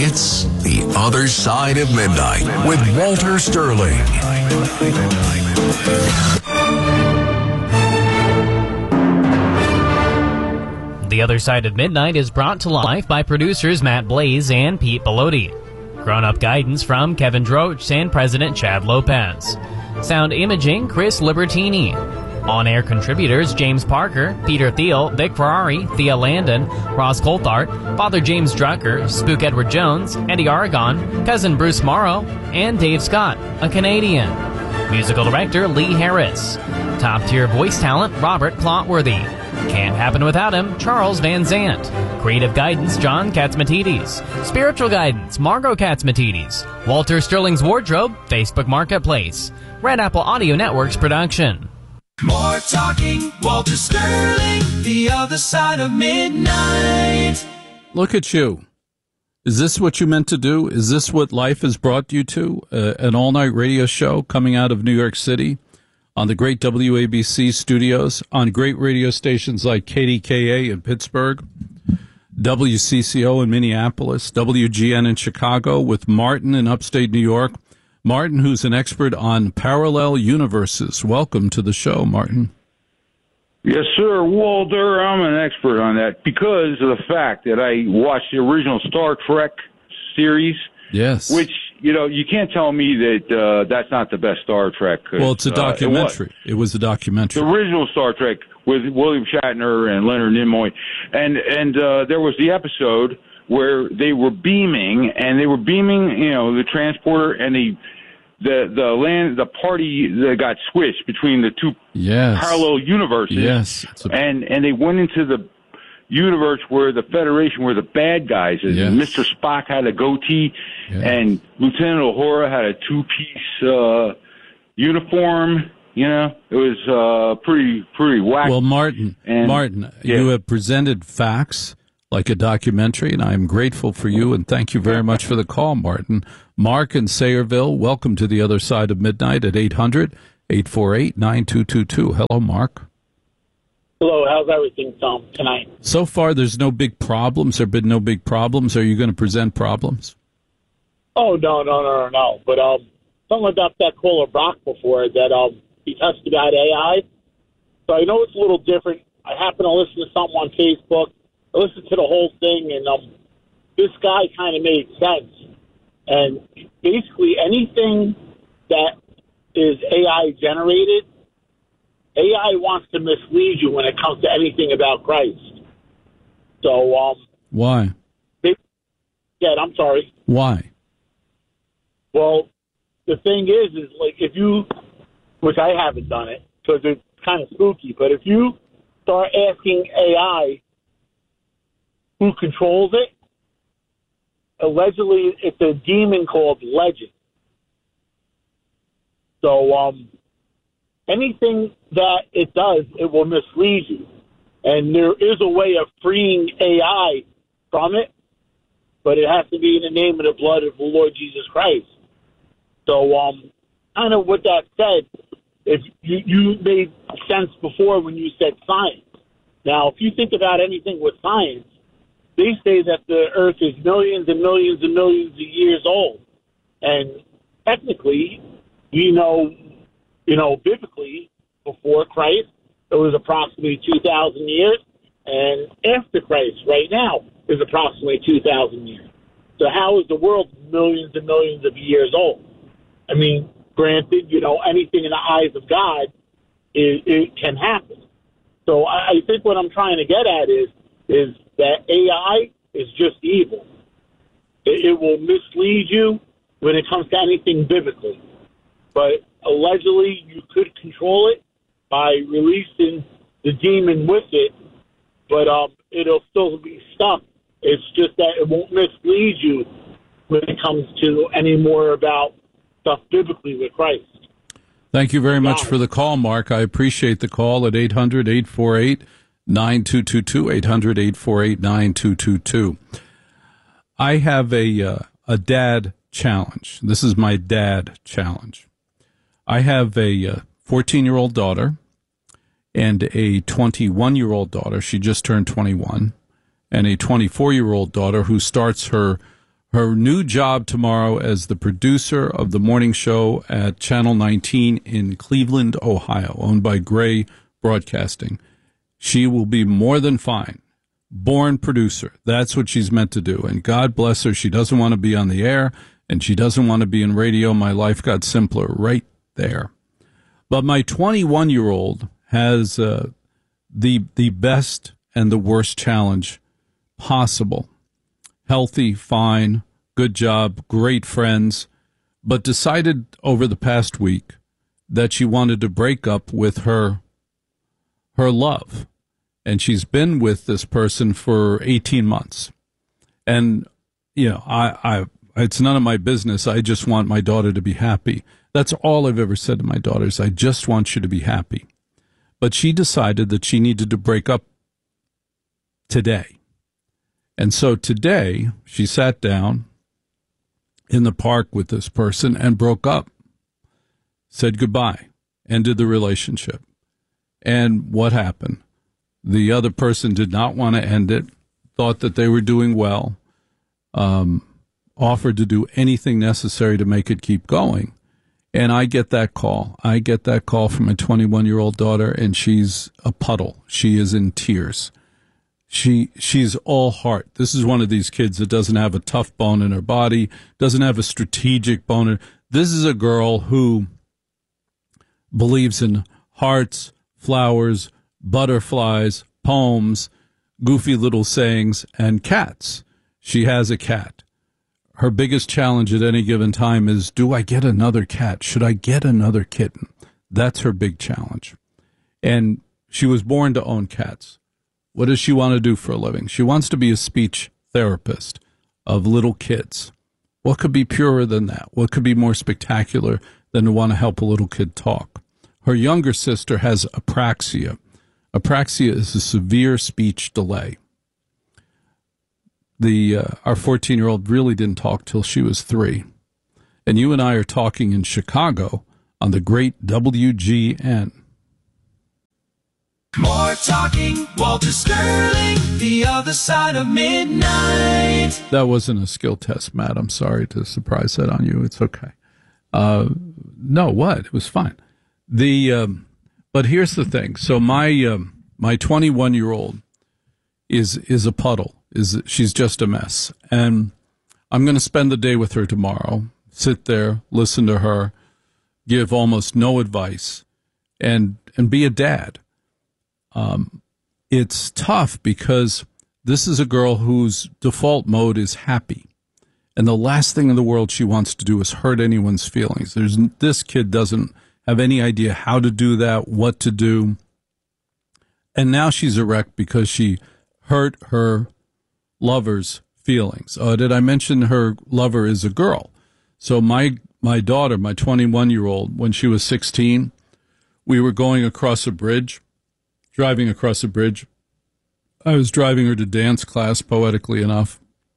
It's The Other Side of Midnight with Walter Sterling. The Other Side of Midnight is brought to life by producers Matt Blaze and Pete Bellotti. Grown-up guidance from Kevin Droach and President Chad Lopez. Sound imaging, Chris Libertini. On-air contributors James Parker, Peter Thiel, Vic Ferrari, Thea Landon, Ross Coulthart, Father James Drucker, Spook Edward Jones, Eddie Aragon, Cousin Bruce Morrow, and Dave Scott, a Canadian. Musical director Lee Harris. Top-tier voice talent Robert Clotworthy. Can't happen without him, Charles Van Zant. Creative guidance, John Katzmatidis. Spiritual guidance, Margot Katzmatidis. Walter Sterling's Wardrobe, Facebook Marketplace. Red Apple Audio Network's production. More talking, Walter Sterling, The Other Side of Midnight. Look at you. Is this what you meant to do? Is this what life has brought you to? An all-night radio show coming out of New York City on the great WABC studios, on great radio stations like KDKA in Pittsburgh, WCCO in Minneapolis, WGN in Chicago, with Martin in upstate New York. Martin, who's an expert on parallel universes. Welcome to the show, Martin. Yes, sir, Walter. I'm an expert on that because of the fact that I watched the original Star Trek series. Yes. Which, you can't tell me that that's not the best Star Trek. Well, it's a documentary. It was a documentary. The original Star Trek with William Shatner and Leonard Nimoy. And there was the episode where they were beaming, the transporter, and the party that got switched between the two parallel universes. Yes. And they went into the universe where the Federation were the bad guys. Yes. Mr. Spock had a goatee, and Lieutenant Uhura had a two-piece uniform. It was pretty wacky. Well, Martin, you have presented facts like a documentary, and I am grateful for you, and thank you very much for the call, Martin. Mark in Sayreville, welcome to The Other Side of Midnight at 800-848-9222. Hello, Mark. Hello, how's everything, Tom, tonight? So far, there's no big problems. There have been no big problems. Are you going to present problems? Oh, no. But something about that caller Brock before, that he touched about AI. So I know it's a little different. I happen to listen to something on Facebook. I listened to the whole thing, and this guy kind of made sense. And basically anything that is AI generated, AI wants to mislead you when it comes to anything about Christ. So, why? I'm sorry. Why? Well, the thing is like if you, which I haven't done it, because it's kind of spooky, but if you start asking AI who controls it, allegedly it's a demon called Legend. So anything that it does, it will mislead you. And there is a way of freeing AI from it, but it has to be in the name of the blood of the Lord Jesus Christ. So kind of with that said, if you made sense before when you said science. Now, if you think about anything with science, they say that the Earth is millions and millions and millions of years old. And technically, we know, biblically, before Christ, it was approximately 2,000 years. And after Christ, right now, is approximately 2,000 years. So how is the world millions and millions of years old? I mean, granted, anything in the eyes of God, it can happen. So I think what I'm trying to get at is that AI is just evil. It will mislead you when it comes to anything biblically. But allegedly, you could control it by releasing the demon with it, but it'll still be stuck. It's just that it won't mislead you when it comes to any more about stuff biblically with Christ. Thank you very much for the call, Mark. I appreciate the call at 800-848-9222, 800-848-9222. I have a dad challenge. This is my dad challenge. I have a 14-year-old daughter and a 21-year-old daughter. She just turned 21. And a 24-year-old daughter who starts her Her new job tomorrow as the producer of the morning show at Channel 19 in Cleveland, Ohio, owned by Gray Broadcasting. She will be more than fine. Born producer. That's what she's meant to do. And God bless her. She doesn't want to be on the air, and she doesn't want to be in radio. My life got simpler right there. But my 21-year-old has the best and the worst challenge possible. Healthy, fine, good job, great friends, but decided over the past week that she wanted to break up with her love. And she's been with this person for 18 months. And, you know, I it's none of my business. I just want my daughter to be happy. That's all I've ever said to my daughters. I just want you to be happy. But she decided that she needed to break up today. And so today she sat down in the park with this person and broke up, said goodbye, ended the relationship. And what happened? The other person did not want to end it, thought that they were doing well, offered to do anything necessary to make it keep going. And I get that call. I get that call from my 21-year-old daughter, and she's a puddle. She is in tears. She's all heart. This is one of these kids that doesn't have a tough bone in her body, doesn't have a strategic bone. This is a girl who believes in hearts, flowers, butterflies, poems, goofy little sayings, and cats. She has a cat. Her biggest challenge at any given time is, do I get another cat? Should I get another kitten? That's her big challenge. And she was born to own cats. What does she want to do for a living? She wants to be a speech therapist of little kids. What could be purer than that? What could be more spectacular than to want to help a little kid talk? Her younger sister has apraxia. Apraxia is a severe speech delay. Our 14-year-old really didn't talk till she was 3. And you and I are talking in Chicago on the great WGN. More talking, Walter Sterling, the other side of midnight. That wasn't a skill test, Matt. I'm sorry to surprise that on you. It's okay. No, what? It was fine. But here's the thing. So my 21-year-old is a puddle. She's just a mess. And I'm going to spend the day with her tomorrow, sit there, listen to her, give almost no advice, and be a dad. It's tough because this is a girl whose default mode is happy. And the last thing in the world she wants to do is hurt anyone's feelings. This kid doesn't have any idea how to do that, what to do. And now she's a wreck because she hurt her lover's feelings. Did I mention her lover is a girl? So my daughter, my 21-year-old, when she was 16, we were going across a bridge, driving across a bridge. I was driving her to dance class, poetically enough.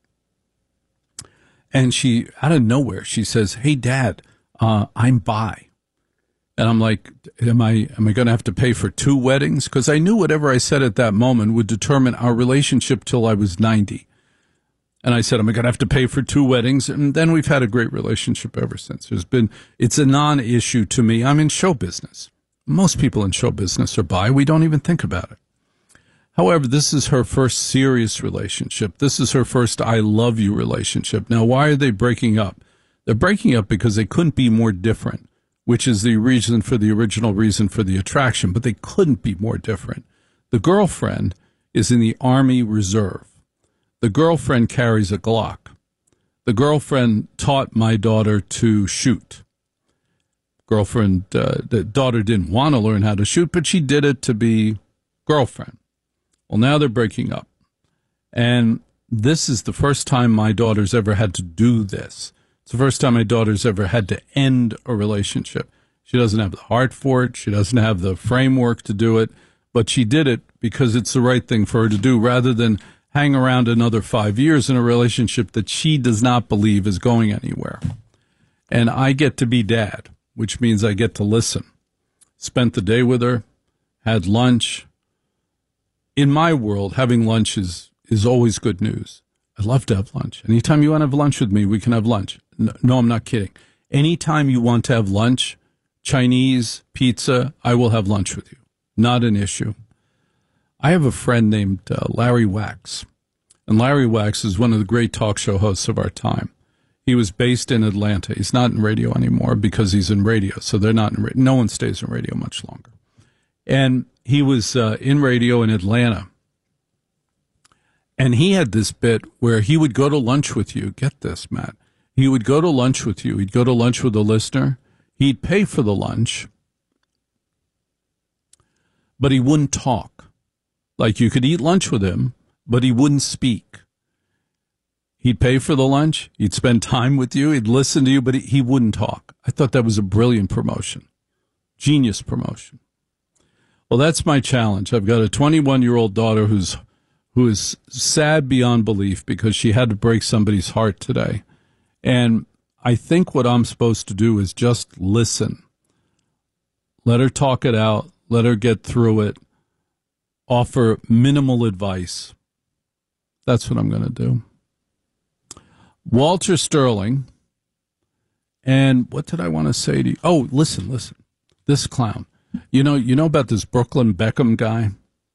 And she, out of nowhere, she says, "Hey, Dad, I'm bi." And I'm like, am I going to have to pay for 2 weddings? Because I knew whatever I said at that moment would determine our relationship till I was 90. And I said, am I going to have to pay for 2 weddings? And then we've had a great relationship ever since. It's a non-issue to me. I'm in show business. Most people in show business are bi. We don't even think about it. However, this is her first serious relationship. This is her first I love you relationship. Now, why are they breaking up? They're breaking up because they couldn't be more different, which is the reason for the original reason for the attraction, but they couldn't be more different. The girlfriend is in the Army Reserve. The girlfriend carries a Glock. The girlfriend taught my daughter to shoot. The daughter didn't want to learn how to shoot, but she did it to be girlfriend. Well, now they're breaking up. And this is the first time my daughter's ever had to do this. It's the first time my daughter's ever had to end a relationship. She doesn't have the heart for it. She doesn't have the framework to do it. But she did it because it's the right thing for her to do, rather than hang around another 5 years in a relationship that she does not believe is going anywhere. And I get to be dad, which means I get to listen. Spent the day with her, had lunch. In my world, having lunch is always good news. I'd love to have lunch. Anytime you want to have lunch with me, we can have lunch. No, I'm not kidding. Anytime you want to have lunch, Chinese, pizza, I will have lunch with you. Not an issue. I have a friend named Larry Wax. And Larry Wax is one of the great talk show hosts of our time. He was based in Atlanta. He's not in radio anymore because he's in radio. So they're not in radio. No one stays in radio much longer. And he was in radio in Atlanta. And he had this bit where he would go to lunch with you. Get this, Matt. He would go to lunch with you. He'd go to lunch with a listener. He'd pay for the lunch, but he wouldn't talk. Like, you could eat lunch with him, but he wouldn't speak. He'd pay for the lunch. He'd spend time with you. He'd listen to you, but he wouldn't talk. I thought that was a brilliant promotion. Genius promotion. Well, that's my challenge. I've got a 21-year-old daughter who is sad beyond belief because she had to break somebody's heart today. And I think what I'm supposed to do is just listen. Let her talk it out. Let her get through it. Offer minimal advice. That's what I'm going to do. Walter Sterling. And what did I want to say to you? Oh, listen. This clown. You know about this Brooklyn Beckham guy?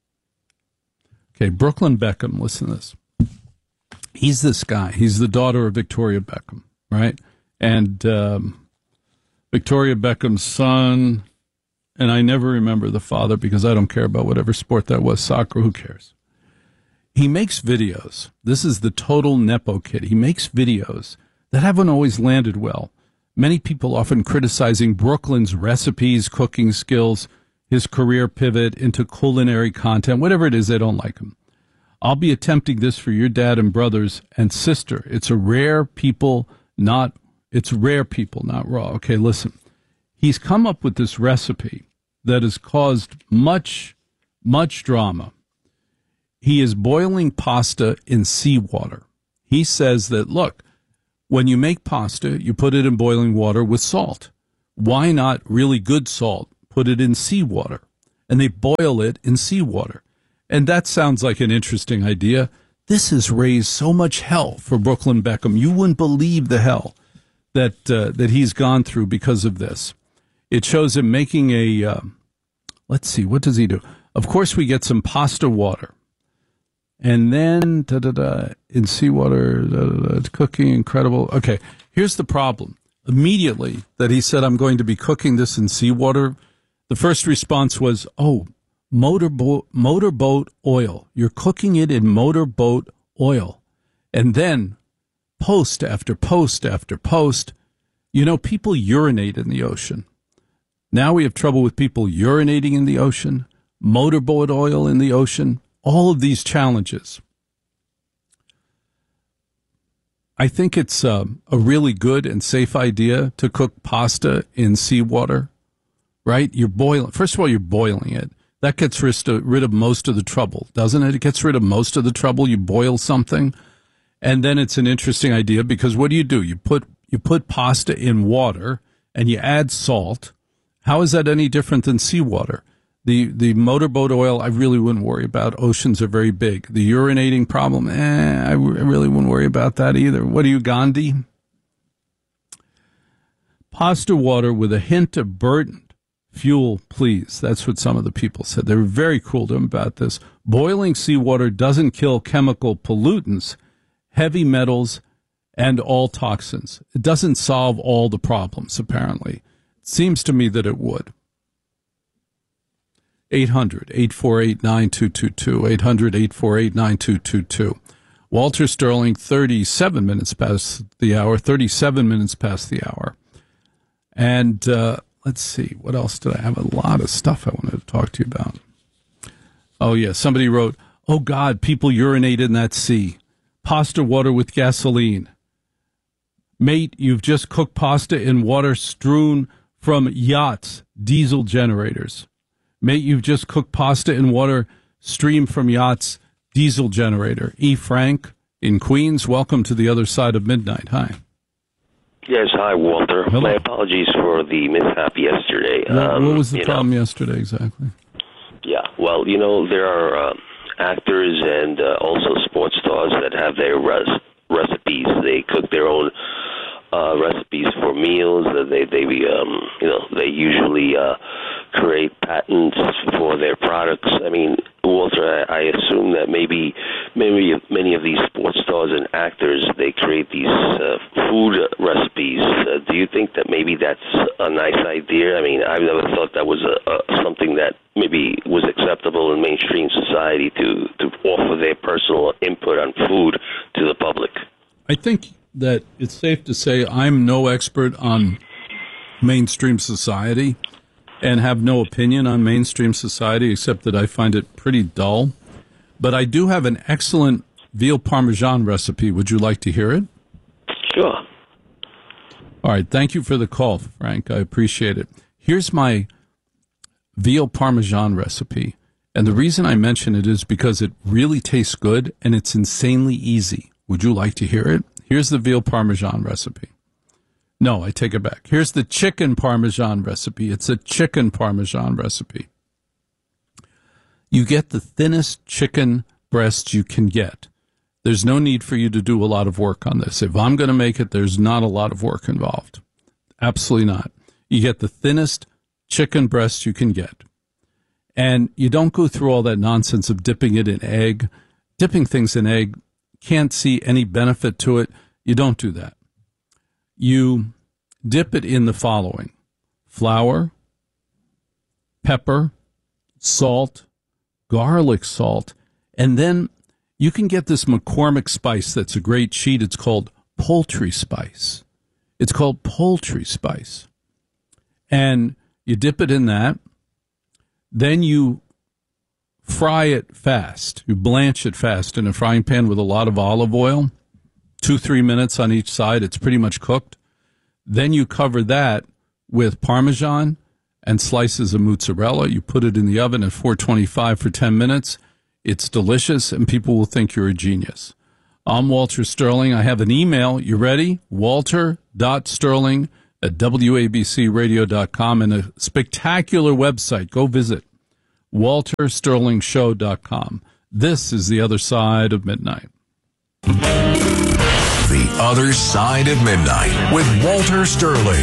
Okay, Brooklyn Beckham, listen to this. He's this guy. He's the daughter of Victoria Beckham, right? And Victoria Beckham's son, and I never remember the father because I don't care about whatever sport that was, soccer, who cares? He makes videos. This is the total Nepo kid. He makes videos that haven't always landed well. Many people often criticizing Brooklyn's recipes, cooking skills, his career pivot into culinary content, whatever it is, they don't like him. I'll be attempting this for your dad and brothers and sister. It's rare people, not raw. Okay, listen. He's come up with this recipe that has caused much drama. He is boiling pasta in seawater. He says that, look, when you make pasta, you put it in boiling water with salt. Why not really good salt? Put it in seawater. And they boil it in seawater. And that sounds like an interesting idea. This has raised so much hell for Brooklyn Beckham. You wouldn't believe the hell that he's gone through because of this. It shows him making a, let's see, what does he do? Of course, we get some pasta water. And then, in seawater, it's cooking, incredible. Okay, here's the problem. Immediately that he said, I'm going to be cooking this in seawater, the first response was, oh, motorboat oil. You're cooking it in motorboat oil. And then post after post after post, people urinate in the ocean. Now we have trouble with people urinating in the ocean, motorboat oil in the ocean, all of these challenges. I think it's a really good and safe idea to cook pasta in seawater, right? First of all, you're boiling it. That gets rid of most of the trouble, doesn't it? It gets rid of most of the trouble. You boil something, and then it's an interesting idea because what do? You put pasta in water and you add salt. How is that any different than seawater? The motorboat oil, I really wouldn't worry about. Oceans are very big. The urinating problem, I really wouldn't worry about that either. What are you, Gandhi? Pasta water with a hint of burnt fuel, please. That's what some of the people said. They were very cool to him about this. Boiling seawater doesn't kill chemical pollutants, heavy metals, and all toxins. It doesn't solve all the problems, apparently. It seems to me that it would. 800-848-9222, 800-848-9222. Walter Sterling, 37 minutes past the hour. And let's see, what else did I have? A lot of stuff I wanted to talk to you about. Oh, yeah, somebody wrote, oh, God, people urinate in that sea. Pasta water with gasoline. Mate, you've just cooked pasta in water strewn from yachts, diesel generators. Mate, you've just cooked pasta in water streamed from yachts, diesel generator. E. Frank in Queens, welcome to the other side of midnight. Hi. Yes, hi, Walter. Hello. My apologies for the mishap yesterday. What was the problem yesterday exactly? Yeah, well, there are actors and also sports stars that have their recipes. They cook their own recipes for meals. They usually create patents for their products. I mean, Walter, I assume that maybe many of these sports stars and actors, they create these food recipes. Do you think that maybe that's a nice idea? I mean, I've never thought that was something that maybe was acceptable in mainstream society to offer their personal input on food to the public. I think that it's safe to say I'm no expert on mainstream society and have no opinion on mainstream society except that I find it pretty dull. But I do have an excellent veal parmesan recipe. Would you like to hear it? Sure. All right. Thank you for the call, Frank. I appreciate it. Here's my veal parmesan recipe. And the reason I mention it is because it really tastes good and it's insanely easy. Would you like to hear it? Here's the veal parmesan recipe. No, I take it back. Here's the chicken parmesan recipe. It's a chicken parmesan recipe. You get the thinnest chicken breast you can get. There's no need for you to do a lot of work on this. If I'm going to make it, there's not a lot of work involved. Absolutely not. You get the thinnest chicken breast you can get. And you don't go through all that nonsense of dipping it in egg. Dipping things in egg, can't see any benefit to it. You don't do that. You dip it in the following: flour, pepper, salt, garlic salt, and then you can get this McCormick spice that's a great cheat. It's called poultry spice. It's called poultry spice. And you dip it in that. Then you fry it fast. You blanch it fast in a frying pan with a lot of olive oil. 2-3 minutes on each side. It's pretty much cooked. Then you cover that with Parmesan and slices of mozzarella. You put it in the oven at 425 for 10 minutes. It's delicious, and people will think you're a genius. I'm Walter Sterling. I have an email. You ready? walter.sterling@wabcradio.com and a spectacular website. Go visit waltersterlingshow.com. This is The Other Side of Midnight. The Other Side of Midnight with Walter Sterling.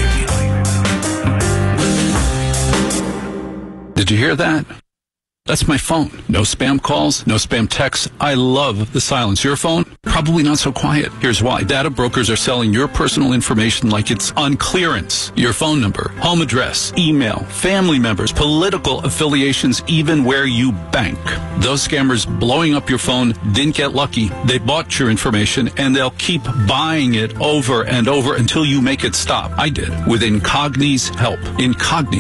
Did you hear that? That's my phone. No spam calls, no spam texts. I love the silence. Your phone? Probably not so quiet. Here's why. Data brokers are selling your personal information like it's on clearance. Your phone number, home address, email, family members, political affiliations, even where you bank. Those scammers blowing up your phone didn't get lucky. They bought your information, and they'll keep buying it over and over until you make it stop. I did with Incogni's help. Incogni